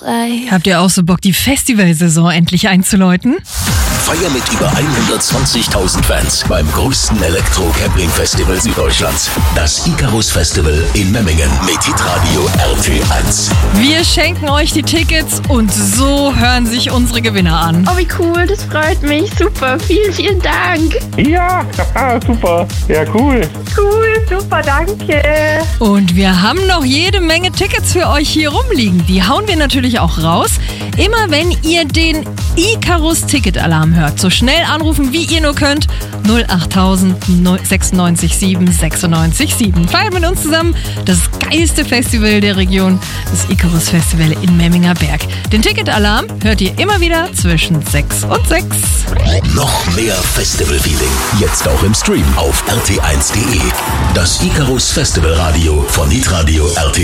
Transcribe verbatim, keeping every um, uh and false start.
life. Habt ihr auch so Bock, die Festivalsaison endlich einzuläuten? Feier mit über hundertzwanzigtausend Fans beim größten Elektro-Camping-Festival Süddeutschlands. Das Icarus Festival in Memmingen mit Hitradio R T eins. Wir schenken euch die Tickets und so hören sich unsere Gewinner an. Oh, wie cool, das freut mich. Super, vielen, vielen Dank. Ja, super. Ja, cool. Cool, super, danke. Und wir haben noch jede Menge Tickets für euch hier rumliegen. Die hauen wir natürlich auch raus. Immer wenn ihr den Icarus-Ticket-Alarm hört, so schnell anrufen, wie ihr nur könnt. null achttausend sechsundneunzig sieben sechsundneunzig sieben. Feiert mit uns zusammen das geilste Festival der Region, das Icarus Festival in Memminger Berg. Den Ticket-Alarm hört ihr immer wieder zwischen sechs und sechs. Noch mehr Festival-Feeling. Jetzt auch im Stream auf r t eins punkt d e. Das Icarus Festival Radio von Hitradio R T